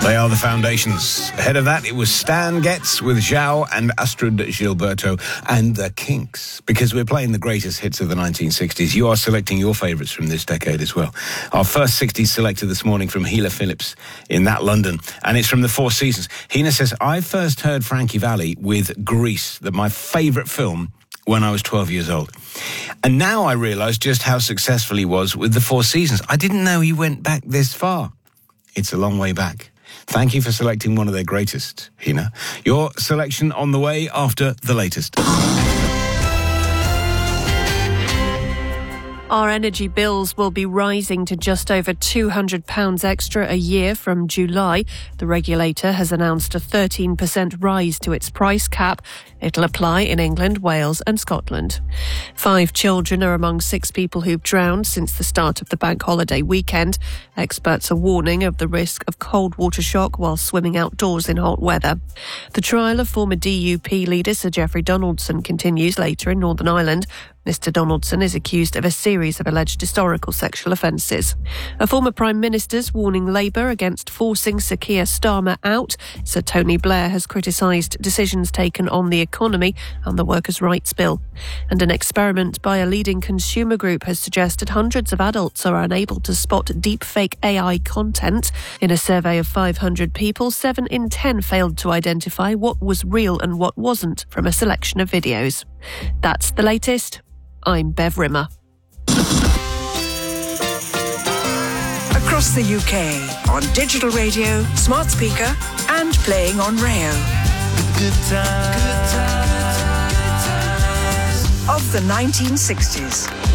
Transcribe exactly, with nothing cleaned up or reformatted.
They are the Foundations. Ahead of that, it was Stan Getz with João and Astrid Gilberto and the Kinks. Because we're playing the greatest hits of the nineteen sixties, you are selecting your favourites from this decade as well. Our first sixties selector this morning from Hila Phillips in that London, and it's from the Four Seasons. Hina says, I first heard Frankie Valli with Grease, that my favourite film, when I was twelve years old. And now I realise just how successful he was with the Four Seasons. I didn't know he went back this far. It's a long way back. Thank you for selecting one of their greatest, Hina. Your selection on the way after the latest. Our energy bills will be rising to just over two hundred pounds extra a year from July. The regulator has announced a thirteen percent rise to its price cap. It'll apply in England, Wales and Scotland. Five children are among six people who've drowned since the start of the bank holiday weekend. Experts are warning of the risk of cold water shock while swimming outdoors in hot weather. The trial of former D U P leader Sir Geoffrey Donaldson continues later in Northern Ireland. Mister Donaldson is accused of a series of alleged historical sexual offences. A former Prime Minister's warning Labour against forcing Sir Keir Starmer out. Sir Tony Blair has criticised decisions taken on the economy and the workers' rights bill. And an experiment by a leading consumer group has suggested hundreds of adults are unable to spot deepfake A I content. In a survey of five hundred people, seven in ten failed to identify what was real and what wasn't from a selection of videos. That's the latest. I'm Bev Rimmer. Across the U K, on digital radio, smart speaker, and playing on Rayo. Good times. Of the nineteen sixties.